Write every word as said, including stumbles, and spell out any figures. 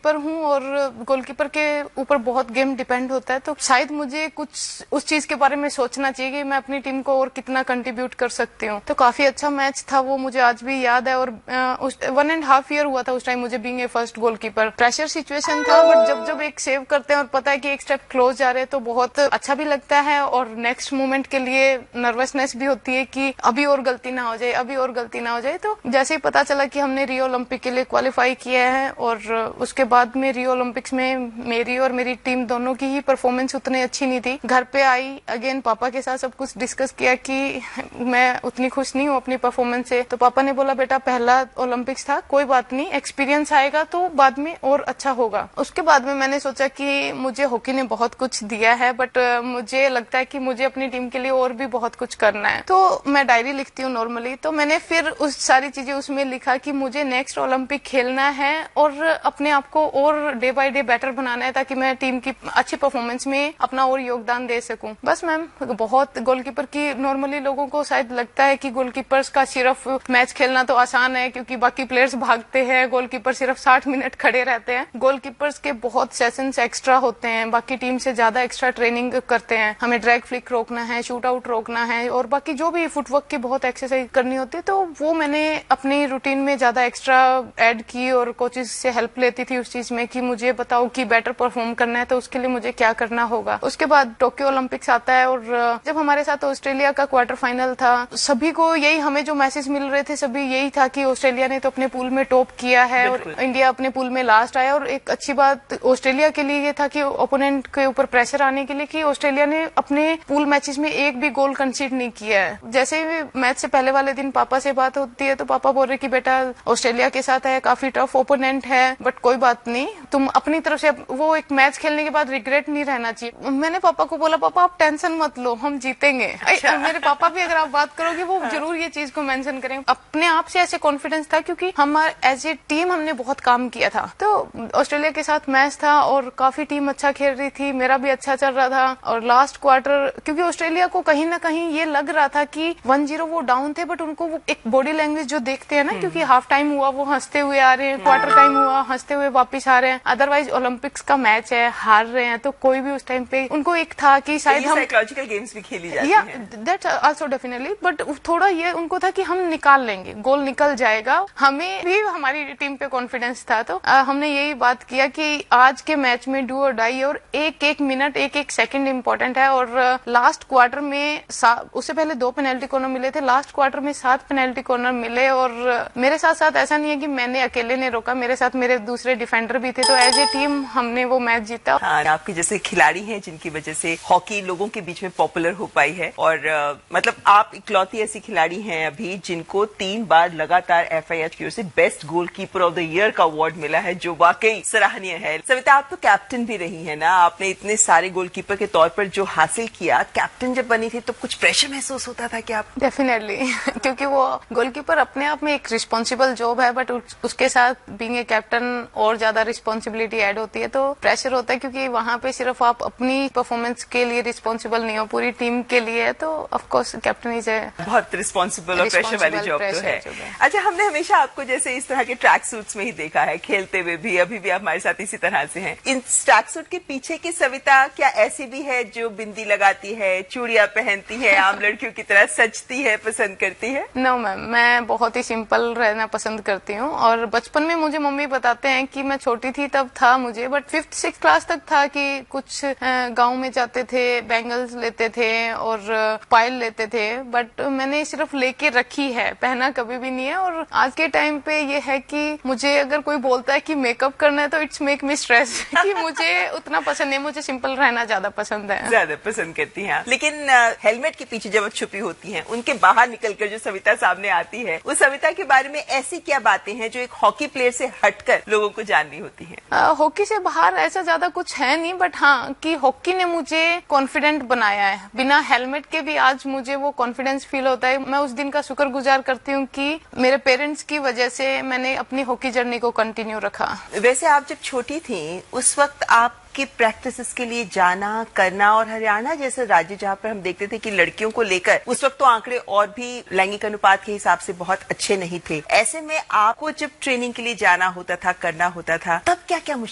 Goalkeeper हूँ और goalkeeper के ऊपर बहुत गेम डिपेंड होता है, तो शायद मुझे कुछ उस चीज के बारे में सोचना चाहिए कि मैं अपनी टीम को और कितना कंट्रीब्यूट कर सकती हूँ। तो काफी अच्छा मैच था वो, मुझे आज भी याद है। और उस वन एंड हाफ ईयर हुआ था उस टाइम मुझे being a first goalkeeper. Pressure situation था, बट जब जब एक सेव करते हैं और पता है कि एक स्टेप क्लोज जा रहे हैं तो बहुत अच्छा भी लगता है, और नेक्स्ट मोमेंट के लिए नर्वसनेस भी होती है कि अभी और गलती ना हो जाए, अभी और गलती ना हो जाए। तो जैसे ही पता चला कि हमने रियो ओलंपिक के लिए क्वालिफाई किया है, और उसके बाद में रियो ओलंपिक्स में मेरी और मेरी टीम दोनों की ही परफॉर्मेंस उतनी अच्छी नहीं थी। घर पे आई, अगेन पापा के साथ सब कुछ डिस्कस किया कि मैं उतनी खुश नहीं हूँ अपनी परफॉर्मेंस से। तो पापा ने बोला बेटा पहला ओलंपिक्स था, कोई बात नहीं, एक्सपीरियंस आएगा तो बाद में और अच्छा होगा। उसके बाद में मैंने सोचा कि मुझे हॉकी ने बहुत कुछ दिया है, बट मुझे लगता है कि मुझे अपनी टीम के लिए और भी बहुत कुछ करना है। तो मैं डायरी लिखती हूँ नॉर्मली, तो मैंने फिर उस सारी चीजें उसमें लिखा कि मुझे नेक्स्ट ओलंपिक खेलना है और अपने आप को और डे बाय डे बेटर बनाना है, ताकि मैं टीम की अच्छी परफॉर्मेंस में अपना और योगदान दे सकूं। बस मैम, बहुत गोलकीपर की नॉर्मली लोगों को शायद लगता है कि गोलकीपर्स का सिर्फ मैच खेलना तो आसान है क्योंकि बाकी प्लेयर्स भागते हैं, गोलकीपर सिर्फ साठ मिनट खड़े रहते हैं। गोलकीपर्स के बहुत सेशंस एक्स्ट्रा होते हैं, बाकी टीम से ज्यादा एक्स्ट्रा ट्रेनिंग करते हैं। हमें ड्रैग फ्लिक रोकना है, शूट आउट रोकना है, और बाकी जो भी फुटवर्क की बहुत एक्सरसाइज करनी होती है। तो वो मैंने अपनी रूटीन में ज्यादा एक्स्ट्रा ऐड की और कोचेस से हेल्प लेती थी उस चीज में कि मुझे बताओ कि बेटर परफॉर्म करना है तो उसके लिए मुझे क्या करना होगा। उसके बाद टोक्यो ओलंपिक्स आता है, और जब हमारे साथ ऑस्ट्रेलिया का क्वार्टर फाइनल था, सभी को यही, हमें जो मैसेज मिल रहे थे सभी यही था कि ऑस्ट्रेलिया ने तो अपने पूल में टॉप किया है और इंडिया अपने पूल में लास्ट आया। और एक अच्छी बात ऑस्ट्रेलिया के लिए ये था कि ओपोनेंट के ऊपर प्रेशर आने के लिए कि ऑस्ट्रेलिया ने अपने पूल मैचेस में एक भी गोल कंसीड नहीं किया है। जैसे ही मैच से पहले वाले दिन पापा से बात होती है तो पापा बोल रहे कि बेटा ऑस्ट्रेलिया के साथ है, काफी टफ ओपोनेंट है, बट कोई बात नहीं, तुम अपनी तरफ से, वो एक मैच खेलने के बाद रिग्रेट नहीं रहना चाहिए। मैंने पापा को बोला पापा आप टेंशन मत लो, हम जीतेंगे। अच्छा। मेरे पापा भी अगर आप बात करोगे वो हाँ। जरूर ये चीज को मेंशन करेंगे। अपने आप से ऐसे कॉन्फिडेंस था क्योंकि हम एज ए टीम हमने बहुत काम किया था। तो ऑस्ट्रेलिया के साथ मैच था और काफी टीम अच्छा खेल रही थी, मेरा भी अच्छा चल रहा था। और लास्ट क्वार्टर, क्योंकि ऑस्ट्रेलिया को कहीं ना कहीं ये लग रहा था कि वन जीरो वो डाउन थे, बट उनको वो एक बॉडी लैंग्वेज जो देखते हैं ना, क्योंकि हाफ टाइम हुआ वो हंसते हुए आ रहे हैं, क्वार्टर टाइम हुआ हंसते हुए वापिस आ रहे हैं। अदरवाइज ओलंपिक्स का मैच है, हार रहे हैं, तो कोई भी उस टाइम पे उनको एक था कि शायद हम साइकोलॉजिकल गेम्स भी खेली जाती या दैट आल्सो डेफिनेटली, बट थोड़ा ये उनको था कि हम निकाल लेंगे, गोल निकल जाएगा। हमें भी हमारी टीम पे कॉन्फिडेंस था, तो आ, हमने यही बात किया कि आज के मैच में डू और डाई, और एक एक मिनट एक एक सेकंड इम्पोर्टेंट है। और लास्ट क्वार्टर में, उससे पहले दो पेनल्टी कॉर्नर मिले थे, लास्ट क्वार्टर में सात पेनल्टी कॉर्नर मिले। और मेरे साथ साथ ऐसा नहीं है कि मैंने अकेले ने रोका, मेरे साथ मेरे दूसरे डिफेंडर भी थे, तो एज ए टीम हमने वो मैच जीता। हाँ, आपके जैसे खिलाड़ी हैं जिनकी वजह से हॉकी लोगों के बीच में पॉपुलर हो पाई है, और आ, मतलब आप इकलौती ऐसी खिलाड़ी हैं अभी जिनको तीन बार लगातार एफ आई एच की ओर से best goalkeeper of the year का अवार्ड मिला है, जो वाकई सराहनीय है। सविता, आप तो कैप्टन भी रही है ना, आपने इतने सारे गोलकीपर के तौर पर जो हासिल किया, कैप्टन जब बनी थी तो कुछ प्रेशर महसूस होता था क्या आप? डेफिनेटली क्योंकि वो गोलकीपर अपने आप में एक रिस्पॉन्सिबल जॉब है, बट उसके साथ बीइंग ए कैप्टन और ज्यादा रिस्पॉन्सिबिलिटी ऐड होती है, तो प्रेशर होता है क्योंकि वहां पे सिर्फ आप अपनी परफॉर्मेंस के लिए रिस्पॉन्सिबल नहीं हो, पूरी टीम के लिए है। तो of course captain is a बहुत रिस्पॉन्सिबल और प्रेशर वाली जॉब तो है। अच्छा, हमने हमेशा आपको जैसे इस तरह के ट्रैक सूट्स में ही देखा है, खेलते हुए भी, अभी भी आप हमारे साथ इसी तरह से हैं। इन ट्रैक सूट के पीछे की सविता क्या ऐसी भी है जो बिंदी लगाती है, चूड़ियां पहनती है, आम लड़कियों की तरह सजती है, पसंद करती है? नो मैम, मैं बहुत ही सिंपल रहना पसंद करती हूँ। और बचपन में मुझे मम्मी बताते हैं कि मैं छोटी थी तब था मुझे, बट फिफ्थ सिक्स क्लास तक था कि कुछ गांव में जाते थे, बैंगल्स लेते थे और पायल लेते थे, बट मैंने सिर्फ लेके रखी है, पहना कभी भी नहीं है। और आज के टाइम पे ये है कि मुझे अगर कोई बोलता है कि मेकअप करना है तो इट्स मेक मी स्ट्रेस कि मुझे उतना पसंद नहीं, मुझे सिंपल रहना ज्यादा पसंद है। ज्यादा पसंद करती हैं। लेकिन हेलमेट के पीछे जब छुपी होती हैं, उनके बाहर निकलकर जो सविता सामने आती है, उस सविता के बारे में ऐसी क्या बातें हैं जो एक हॉकी प्लेयर से हटकर लोगों को जाननी होती है? हॉकी से बाहर ऐसा ज्यादा कुछ है नहीं, बट हाँ कि हॉकी ने मुझे कॉन्फिडेंट बनाया है। बिना हेलमेट के भी आज मुझे वो कॉन्फिडेंस फील होता है। मैं उस दिन का शुक्रगुजार करती हूँ कि मेरे पेरेंट्स की वजह से मैंने अपनी हॉकी जर्नी को कंटिन्यू रखा। वैसे आप जब छोटी थी उस वक्त आप की प्रैक्टिसेस के लिए जाना, करना, और हरियाणा जैसे राज्य जहाँ पर हम देखते थे कि लड़कियों को लेकर उस वक्त तो आंकड़े और भी लैंगिक अनुपात के हिसाब से बहुत अच्छे नहीं थे, ऐसे में आपको जब ट्रेनिंग के लिए जाना होता था, करना होता था, तब क्या क्या